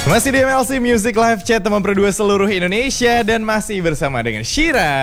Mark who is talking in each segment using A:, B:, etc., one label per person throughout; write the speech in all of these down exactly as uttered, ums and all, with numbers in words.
A: Masih di M L C Music Live Chat teman berdua seluruh Indonesia dan masih bersama dengan Shira.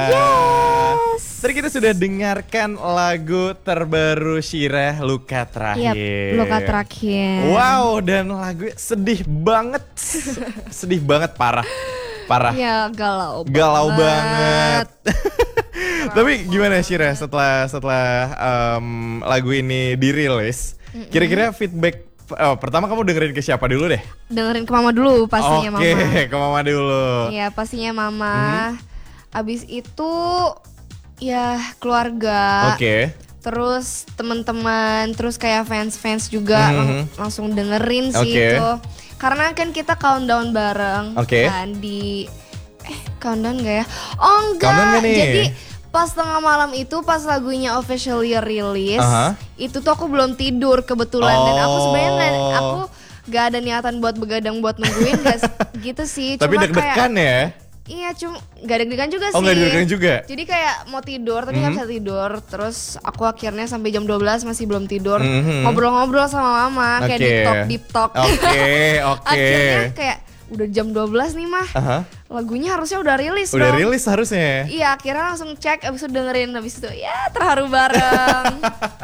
B: Yes.
A: Tadi kita sudah dengarkan lagu terbaru Shira, Luka Terakhir.
B: Yep, Luka Terakhir.
A: Wow, dan lagu sedih banget, sedih banget parah, parah.
B: Ya galau,
A: galau banget.
B: banget.
A: Tapi gimana Shira setelah setelah um, lagu ini dirilis? Kira-kira feedback. Oh, pertama kamu dengerin ke siapa dulu deh?
B: Dengerin ke mama dulu pastinya.
A: Oke,
B: mama.
A: ke mama dulu.
B: Iya pastinya mama.
A: Mm-hmm.
B: Abis itu ya keluarga.
A: Oke.
B: Terus teman-teman, terus kayak fans-fans juga
A: Mm-hmm.
B: lang- langsung dengerin sih
A: Oke.
B: itu. Karena kan kita countdown bareng
A: Oke.
B: kan di eh countdown gak ya? Oh enggak.
A: Countdown gak nih?
B: Jadi pas tengah malam itu pas lagunya officially release,
A: Uh-huh.
B: itu tuh aku belum tidur kebetulan dan aku sebenarnya nggak-
A: Oh.
B: aku gak ada niatan buat begadang buat nungguin gak gitu sih.
A: Tapi
B: Cuma
A: deg-degan
B: kayak,
A: ya?
B: iya cuma gak deg-degan juga
A: Oh,
B: sih.
A: nggak deg-degan juga?
B: Jadi kayak mau tidur tapi nggak
A: Mhm.
B: bisa tidur. Terus aku akhirnya sampai jam dua belas masih belum tidur.
A: Mhm.
B: Ngobrol-ngobrol sama mama kayak
A: Oke.
B: deep talk deep talk.
A: Oke, oke.
B: Akhirnya kayak udah jam dua belas nih mah.
A: Aha.
B: Lagunya harusnya udah rilis
A: Udah
B: dong.
A: rilis harusnya.
B: Iya, akhirnya langsung cek, abis itu dengerin, abis itu ya terharu bareng.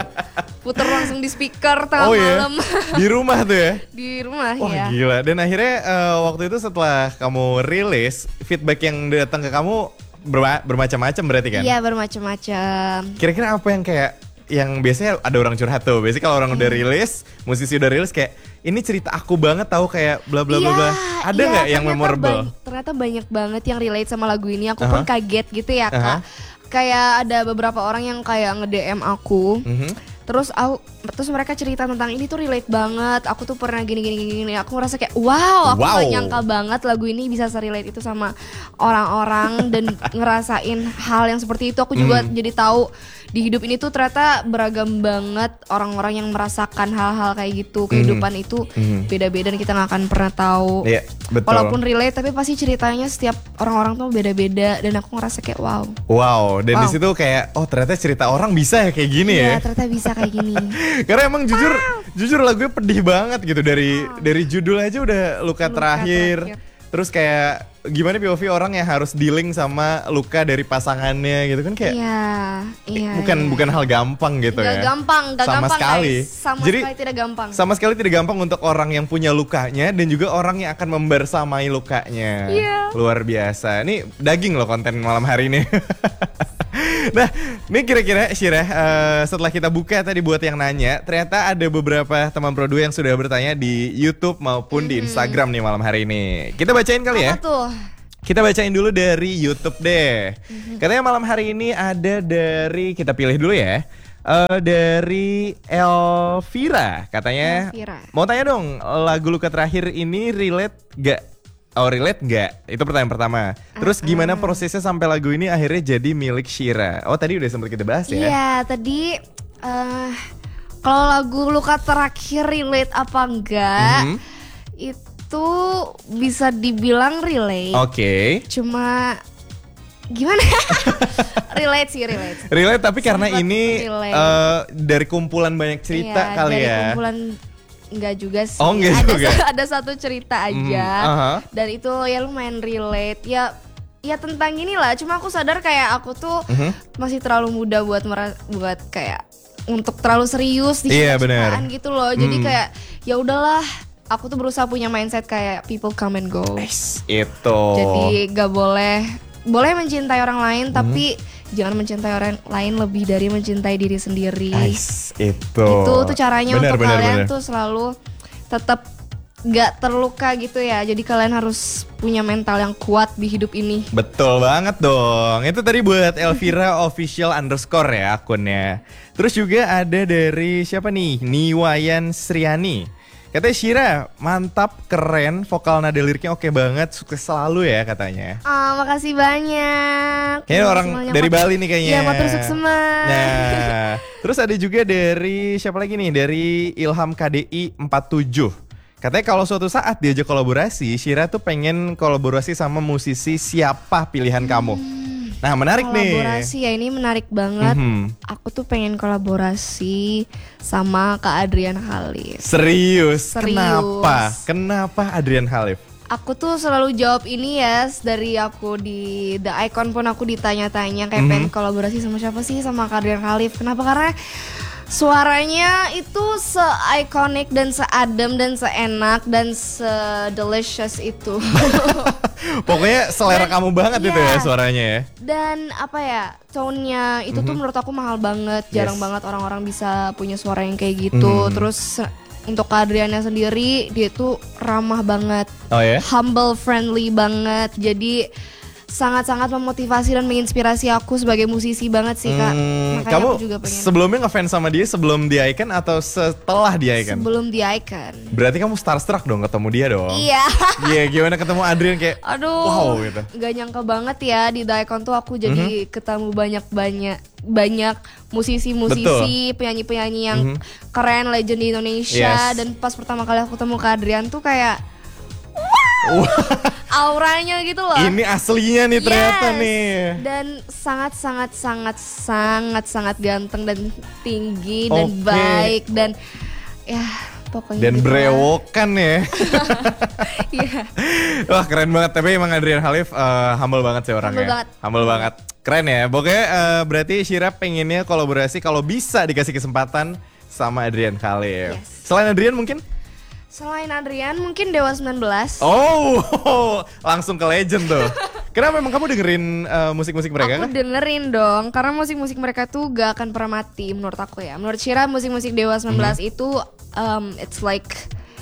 B: Puter langsung di speaker tengah
A: Oh iya,
B: malam.
A: di rumah tuh ya?
B: Di rumah
A: Wah
B: ya.
A: gila, dan akhirnya eh, waktu itu setelah kamu rilis, feedback yang datang ke kamu berma- bermacam-macam berarti kan?
B: Iya, bermacam-macam.
A: Kira-kira apa yang kayak, yang biasanya ada orang curhat tuh, biasanya kalau orang udah
B: Hmm.
A: rilis, musisi udah rilis kayak, ini cerita aku banget tahu kayak bla bla bla bla. Ada
B: iya,
A: nggak yang
B: ternyata
A: memorable?
B: ban- ternyata banyak banget yang relate sama lagu ini. Aku
A: Aha.
B: pun kaget gitu ya, Kak.
A: Aha.
B: Kayak ada beberapa orang yang kayak nge-D M aku.
A: Mhm.
B: Terus aku terus mereka cerita tentang ini tuh relate banget. Aku tuh pernah gini gini gini. gini. Aku ngerasa kayak wow, aku
A: Wow.
B: gak nyangka banget lagu ini bisa se-relate itu sama orang-orang dan ngerasain hal yang seperti itu. Aku juga
A: Hmm.
B: jadi tahu di hidup ini tuh ternyata beragam banget orang-orang yang merasakan hal-hal kayak gitu. Kehidupan itu
A: Mhm.
B: beda-beda dan kita gak akan pernah tahu.
A: Iya, betul.
B: Walaupun relate tapi pasti ceritanya setiap orang-orang tuh beda-beda dan aku ngerasa kayak wow.
A: Wow, dan di
B: Wow.
A: situ kayak, oh ternyata cerita orang bisa ya kayak gini
B: Iya,
A: ya?
B: ternyata bisa kayak gini.
A: Karena emang jujur, jujur lagunya pedih banget gitu dari dari judul aja udah luka,
B: Luka
A: terakhir.
B: terakhir.
A: Terus kayak gimana P O V orang yang harus dealing sama luka dari pasangannya gitu kan kayak
B: Iya, iya.
A: bukan
B: iya.
A: bukan hal gampang gitu
B: Gak
A: ya.
B: gampang, gak
A: Sama
B: gampang
A: sekali.
B: guys. Sama
A: Jadi,
B: sekali tidak gampang.
A: Sama sekali tidak gampang untuk orang yang punya lukanya dan juga orang yang akan membersamai lukanya.
B: Iya.
A: Luar biasa. Ini daging loh konten malam hari ini. Nah, ini kira-kira Shira, eh, setelah kita buka tadi buat yang nanya, ternyata ada beberapa teman produ yang sudah bertanya di YouTube maupun di Instagram nih malam hari ini. Kita bacain kali ya.
B: Apa tuh?
A: Kita bacain dulu dari YouTube deh. Katanya malam hari ini ada dari, kita pilih dulu ya. Eh, dari Elvira katanya.
B: Elvira.
A: Mau tanya dong, lagu Luka Terakhir ini relate gak? Oh relate gak? Itu pertanyaan pertama. Terus gimana prosesnya sampai lagu ini akhirnya jadi milik Shira? Oh tadi udah sempat kita bahas ya.
B: Iya, tadi eh kalau lagu Luka Terakhir relate apa enggak?
A: Mhm.
B: Itu bisa dibilang relate.
A: Oke.
B: Cuma gimana? Relate sih, relate.
A: Relate tapi karena
B: Sempet
A: ini
B: relate.
A: eh, dari kumpulan banyak cerita
B: Iya,
A: kali
B: dari
A: ya.
B: kumpulan enggak juga sih.
A: Oh, enggak
B: ada,
A: juga.
B: sa- ada satu cerita aja.
A: Mhm, aha.
B: Dan itu ya lumayan relate. Ya ya tentang inilah. Cuma aku sadar kayak aku tuh
A: Mhm.
B: masih terlalu muda buat mera- buat kayak untuk terlalu serius di
A: Iya, benar.
B: cinta-cintaan gitu loh. Jadi
A: Hmm.
B: kayak ya udahlah. Aku tuh berusaha punya mindset kayak people come and go.
A: Itu.
B: Jadi gak boleh boleh mencintai orang lain
A: Mhm.
B: tapi jangan mencintai orang lain lebih dari mencintai diri sendiri.
A: Ais, itu.
B: Itu tuh caranya
A: Benar,
B: untuk
A: benar,
B: kalian
A: benar.
B: tuh selalu tetap gak terluka gitu ya. Jadi kalian harus punya mental yang kuat di hidup ini.
A: Betul banget dong. Itu tadi buat Elvira official underscore ya akunnya. Terus juga ada dari siapa nih? Niwayan Sriani. Katanya Shira, mantap, keren, vokal nada liriknya oke banget, sukses selalu ya katanya.
B: Ah, makasih banyak.
A: Kayaknya
B: Makasih
A: orang
B: banyak,
A: dari
B: Mat-
A: Bali nih kayaknya.
B: Iya, matur suksema.
A: Nah, terus ada juga dari siapa lagi nih? Dari Ilham K D I empat tujuh. Katanya kalau suatu saat diajak kolaborasi, Shira tuh pengen kolaborasi sama musisi siapa pilihan kamu? Nah menarik nih.
B: Kolaborasi ya, ini menarik banget.
A: Mhm.
B: Aku tuh pengen kolaborasi sama Kak Adrian Khalif.
A: Serius?
B: Serius.
A: Kenapa? Kenapa Adrian Khalif?
B: Aku tuh selalu jawab ini ya, dari aku di The Icon pun aku ditanya-tanya kayak
A: Mhm.
B: pengen kolaborasi sama siapa sih, sama Kak Adrian Khalif. Kenapa? Karena suaranya itu se-iconic dan se-adem dan seenak dan se-delicious itu.
A: Pokoknya selera
B: Dan-
A: kamu banget itu ya
B: iya.
A: suaranya ya.
B: Dan apa ya, tone-nya itu tuh menurut aku mahal banget. Jarang
A: Yes.
B: banget orang-orang bisa punya suara yang kayak gitu.
A: Mhm.
B: Terus untuk Kak Adriannya sendiri, dia tuh ramah banget,
A: Oh ya?
B: humble, friendly banget. Jadi sangat-sangat memotivasi dan menginspirasi aku sebagai musisi banget sih Kak.
A: Hmm,
B: Makanya
A: kamu
B: aku juga pengen
A: sebelumnya ngefans sama dia sebelum di Icon atau setelah di Icon?
B: sebelum di Icon.
A: Berarti kamu starstruck dong ketemu dia dong.
B: Iya.
A: Iya, gimana ketemu Adrian kayak
B: Aduh,
A: wow gitu.
B: gak nyangka banget ya di The Icon tuh aku jadi
A: Mhm.
B: ketemu banyak-banyak banyak musisi-musisi, penyanyi-penyanyi yang
A: Mhm.
B: keren, legend di Indonesia.
A: Yes.
B: Dan pas pertama kali aku ketemu Kak Adrian tuh kayak
A: Wah,
B: auranya gitu loh.
A: ini aslinya nih ternyata
B: Yes.
A: nih.
B: Dan sangat sangat sangat sangat sangat ganteng dan tinggi dan
A: Oke.
B: baik dan ya pokoknya
A: Dan
B: gitu lah.
A: brewokan ya.
B: Iya.
A: Wah keren banget. Tapi emang Adrian Khalif eh, humble banget sih orangnya.
B: Humble banget.
A: Humble banget. Keren ya. Pokoknya eh, berarti Shira pengennya kolaborasi kalau bisa dikasih kesempatan sama Adrian Khalif.
B: Yes.
A: Selain Adrian mungkin?
B: Selain Adrian mungkin Dewa sembilan belas.
A: Oh, langsung ke legend tuh. Kenapa memang kamu dengerin eh, musik-musik mereka
B: Aku
A: kan?
B: dengerin dong, karena musik-musik mereka tuh gak akan pernah mati menurut aku ya. Menurut Shira musik-musik Dewa sembilan belas
A: Mhm.
B: itu um, it's like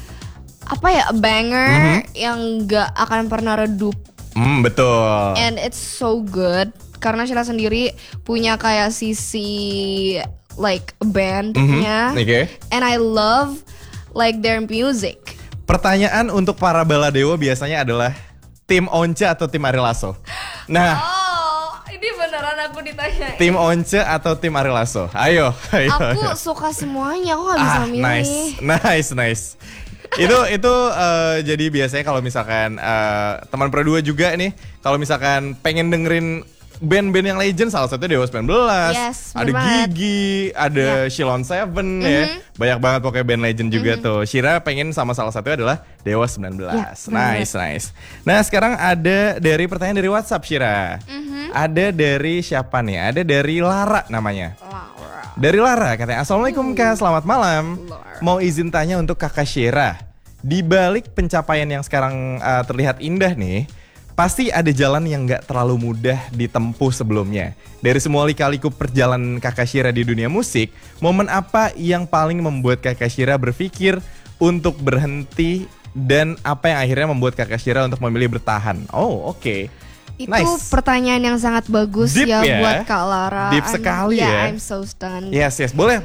B: apa ya, a banger
A: Mhm.
B: yang gak akan pernah redup.
A: Hmm, betul.
B: And it's so good karena Shira sendiri punya kayak sisi like a bandnya.
A: Mhm, oke.
B: And I love like their music.
A: Pertanyaan untuk para baladewa biasanya adalah tim Once atau tim Ari Lasso? Nah,
B: Oh, ini beneran aku ditanya.
A: tim Once atau tim Ari Lasso? Ayo, ayo.
B: Aku
A: ayo.
B: suka semuanya, aku gak bisa
A: Ah,
B: milih.
A: nice, nice, nice. itu itu eh, jadi biasanya kalau misalkan eh, teman Pro dua juga nih, kalau misalkan pengen dengerin band-band yang legend, salah satunya Dewa sembilan belas,
B: Yes,
A: ada
B: bener banget.
A: Gigi, ada Shilon Seven ya,
B: Mhm.
A: banyak banget pokoknya band legend juga tuh. Shira pengen sama salah satunya adalah Dewa sembilan belas.
B: Ya, bener
A: Nice, nice. Nah sekarang ada dari pertanyaan dari WhatsApp Shira.
B: Mhm.
A: Ada dari siapa nih? Ada dari Lara namanya.
B: Laura.
A: Dari Lara katanya, Assalamualaikum Kak, selamat malam.
B: Lara.
A: Mau izin tanya untuk Kakak Shira. Di balik pencapaian yang sekarang uh, terlihat indah nih, pasti ada jalan yang gak terlalu mudah ditempuh sebelumnya. Dari semua lika-liku perjalanan Kakak Shira di dunia musik, momen apa yang paling membuat Kakak Shira berpikir untuk berhenti dan apa yang akhirnya membuat Kakak Shira untuk memilih bertahan? Oh, oke.
B: Itu
A: Nice.
B: pertanyaan yang sangat bagus
A: Deep
B: ya,
A: ya.
B: buat Kak Lara.
A: Deep
B: I'm-
A: sekali
B: yeah,
A: ya.
B: I'm so stunned.
A: Yes, yes. Boleh